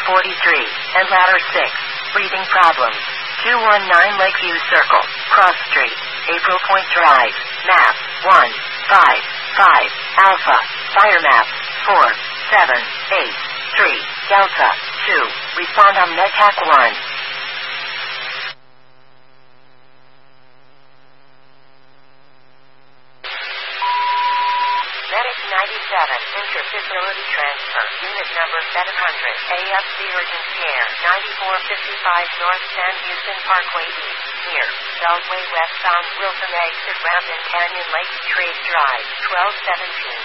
43, and ladder 6. Breathing problems. 219 Lakeview Circle, Cross Street, April Point Drive. Map 155 Alpha. Fire map 4783 Delta 2. Respond on MedTac 1. Medic 97, interfacility transfer, unit number 700, AFC Urgent Care, 9455 North San Houston Parkway East, near Beltway westbound Wilson exit ramp in Canyon Lake Trade Drive, 1217.